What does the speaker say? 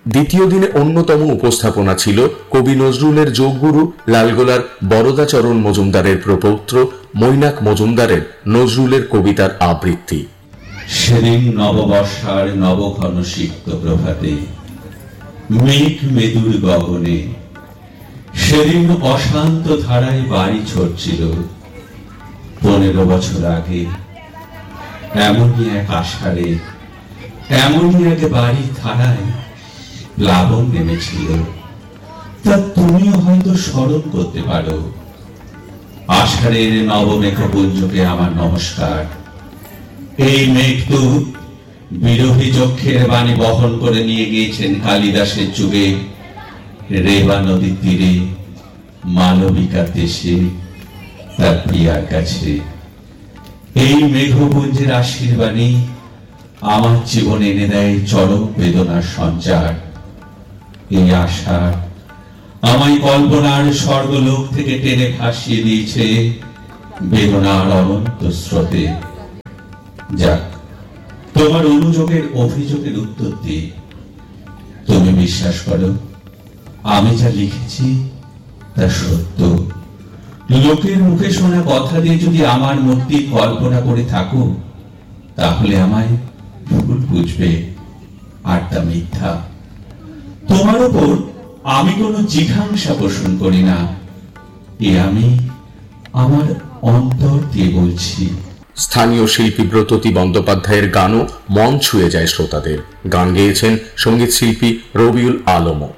দ্বিতীয় দিনে অন্যতম উপস্থাপনা ছিল কবি নজরুলের যোগগুরু লালগোলার বরদাচরণ মজুমদারের প্রপৌত্র মৈনাক মজুমদারের নজরুলের কবিতার আবৃত্তি। সেদিন নববর্ষার নবঘন সিক্ত প্রভাতে মেঘ মেদুর গগনে সেদিন অশান্ত ধারায় বাড়ি ছড়ছিল। 15 বছর আগে এমনই এক আষাঢ়ে এমনই এক বাড়ির ধারায় প্লাবন নেমেছিল। তা তুমিও হয়তো স্মরণ করতে পারো। আষাঢ়ের নবমেঘপুঞ্জকে আমার নমস্কার। এই মেঘদূত বিরোহী চক্ষের বাণী বহন করে নিয়ে গিয়েছেন কালিদাসের যুগে রেবা নদীর তীরে মালবিকার দেশে তার প্রিয়ার কাছে। এই মেঘপুঞ্জের আশীর্বাণী আমার জীবনে এনে দেয় চরম বেদনার সঞ্চার। এই আশা আমায় কল্পনার স্বর্গলোক থেকে টেনে ভাসিয়ে দিয়েছে বেদনার অনন্ত স্রোতে। যাক, তোমার অনুযোগের অভিযোগের উত্তর দিই। তুমি বিশ্বাস করো, আমি যা লিখেছি তা সত্য। লোকের মুখে শোনা কথা দিয়ে যদি আমার মধ্যে কল্পনা করে থাকো, তাহলে আমায় ভুল বুঝবে, আর তা মিথ্যা। তোমার উপর আমি কোনো জিঘাংসা পোষণ করি না, এ আমি আমার অন্তর দিয়ে বলছি। স্থানীয় শিল্পী ব্রততী বন্দ্যোপাধ্যায়ের গানও মন ছুঁয়ে যায় শ্রোতাদের। গান গেয়েছেন সঙ্গীত শিল্পী রবিউল আলমও।